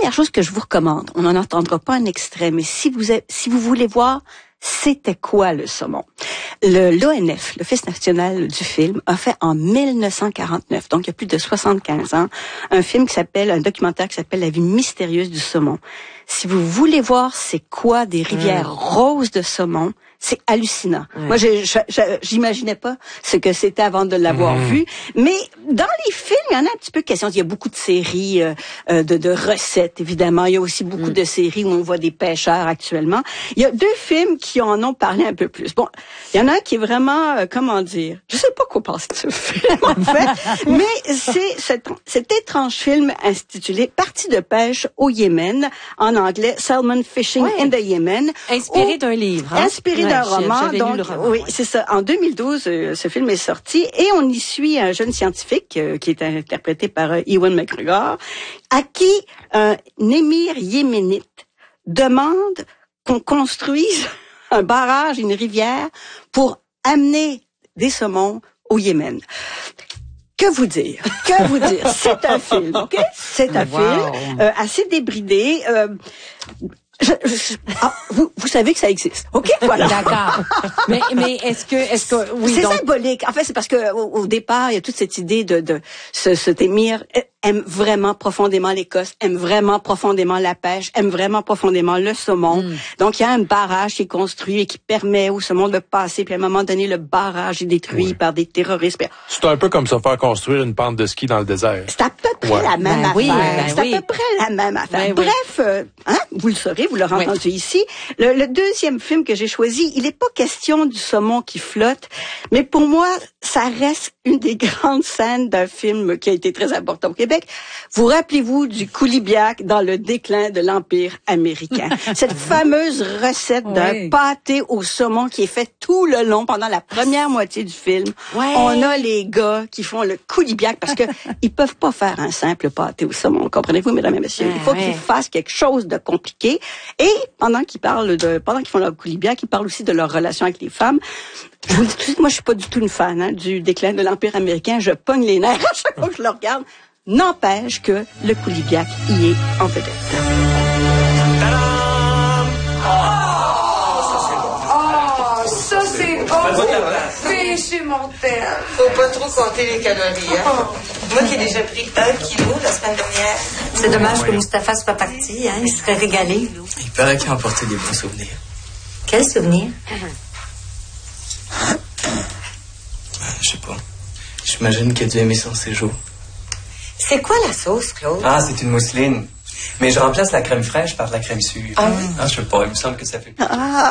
première chose que je vous recommande, on n'en entendra pas un extrait, mais si vous voulez voir c'était quoi le saumon, l'ONF, l'Office national du film, a fait en 1949, donc il y a plus de 75 ans, un documentaire qui s'appelle La vie mystérieuse du saumon. Si vous voulez voir c'est quoi des rivières roses de saumon, c'est hallucinant. Moi, j'imaginais pas ce que c'était avant de l'avoir vu. Mais dans les films, il y en a un petit peu question. Il y a beaucoup de séries de recettes, évidemment. Il y a aussi beaucoup de séries où on voit des pêcheurs actuellement. Il y a 2 films qui en ont parlé un peu plus. Bon, il y en a un qui est vraiment, je sais pas quoi penser de ce film, en fait. Mais c'est cet étrange film intitulé Partie de pêche au Yémen, en anglais, Salmon Fishing in the Yemen. Inspiré d'un livre. Inspiré d'un roman. Donc, oui, c'est ça. En 2012, ce film est sorti et on y suit un jeune scientifique qui est interprété par Ewan McGregor, à qui un émir yéménite demande qu'on construise un barrage, une rivière, pour amener des saumons au Yémen. Que vous dire? C'est un film, OK? C'est un film assez débridé. Vous savez que ça existe. OK? Voilà. D'accord. Mais est-ce que oui, c'est symbolique. En fait, c'est parce que au départ, il y a toute cette idée de cet émir aime vraiment profondément l'Écosse, aime vraiment profondément la pêche, aime vraiment profondément le saumon. Donc, il y a un barrage qui est construit et qui permet au saumon de passer. Puis, à un moment donné, le barrage est détruit par des terroristes. C'est un peu comme ça, faire construire une pente de ski dans le désert. C'est à peu près la même affaire. C'est à peu près la même affaire. Bref, vous le saurez, vous l'aurez entendu ici. Le deuxième film que j'ai choisi, il n'est pas question du saumon qui flotte, mais pour moi, ça reste une des grandes scènes d'un film qui a été très important au Québec. Vous rappelez-vous du coulibiac dans le déclin de l'Empire américain? Cette fameuse recette d'un pâté au saumon qui est fait tout le long pendant la première moitié du film. On a les gars qui font le coulibiac parce que ils peuvent pas faire un simple pâté au saumon. Comprenez-vous, mesdames et messieurs? Il faut qu'ils fassent quelque chose de compliqué. Et pendant qu'ils font leur coulibiac, ils parlent aussi de leur relation avec les femmes. Je vous le dis tout de suite, moi, je suis pas du tout une fan du déclin de l'Empire américain. Je pogne les nerfs à chaque fois que je le regarde. N'empêche que le coulibiac y est en vedette. Ça c'est bon! Péché mortel! Faut pas trop compter les calories, hein? Moi qui ai déjà pris 1 kilo la semaine dernière. C'est dommage que Mustapha soit parti, hein? Il serait régalé. Il paraît qu'il a emporté des bons souvenirs. Quels souvenirs? Je sais pas. J'imagine qu'il a dû aimer son séjour. C'est quoi la sauce, Claude? Ah, c'est une mousseline. Mais je remplace la crème fraîche par de la crème sûre. Je sais pas, il me semble que ça fait... Oh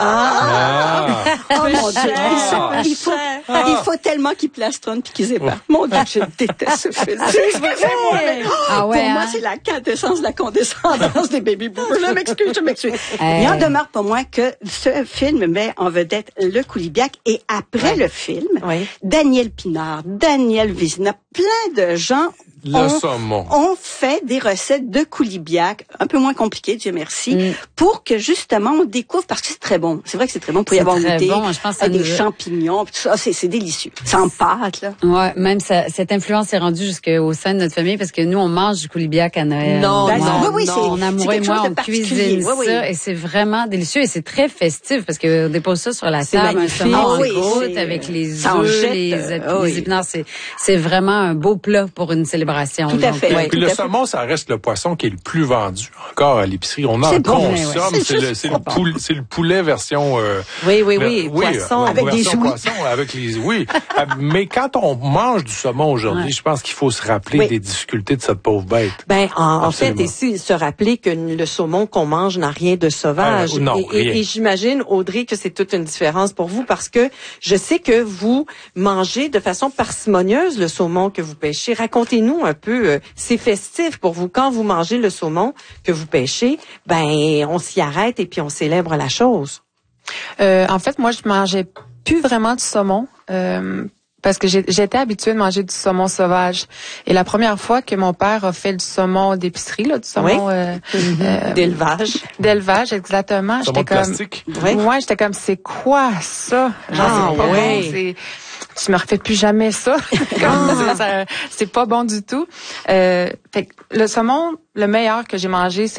mon Dieu! Il faut tellement qu'ils plastronnent puis qu'ils épargnent. Mon Dieu, je déteste ce film. Excusez-moi, mais pour moi, c'est la quintessence de la condescendance des baby boomers. Je m'excuse. Il en demeure pas moins que ce film met en vedette le coulibiac et après le film, Daniel Pinard, Daniel Vizina, plein de gens on fait des recettes de coulibiac, un peu moins compliquées, Dieu merci, pour que justement on découvre, parce que c'est très bon. C'est vrai que c'est très bon pour y avoir goûté, avec des champignons, tout ça, c'est délicieux. C'est en pâte, là. Ouais, même cette influence est rendue jusqu'au sein de notre famille, parce que nous, on mange du coulibiac à Noël. Mon amoureux et moi, on cuisine ça, et c'est vraiment délicieux, et c'est très festif, parce qu'on dépose ça sur la table, un saumon en croûte, avec les œufs, les épinards. C'est vraiment un beau plat pour une célébration. Tout à fait. Puis le saumon, ça reste le poisson qui est le plus vendu encore à l'épicerie. On en consomme. C'est le poulet version... poisson. Avec des jouets. Mais quand on mange du saumon aujourd'hui, je pense qu'il faut se rappeler des difficultés de cette pauvre bête. En fait, ici, se rappeler que le saumon qu'on mange n'a rien de sauvage. Et j'imagine, Audrey, que c'est toute une différence pour vous parce que je sais que vous mangez de façon parcimonieuse le saumon que vous pêchez. Racontez-nous un peu, c'est festif pour vous. Quand vous mangez le saumon que vous pêchez, on s'y arrête et puis on célèbre la chose. En fait, moi, je mangeais plus vraiment du saumon. Parce que j'étais habituée de manger du saumon sauvage. Et la première fois que mon père a fait du saumon d'épicerie, du saumon d'élevage, exactement, j'étais comme j'étais comme c'est quoi ça? Genre c'est pas bon, je me refais plus jamais ça. C'est pas bon du tout. Fait que le saumon le meilleur que j'ai mangé, c'est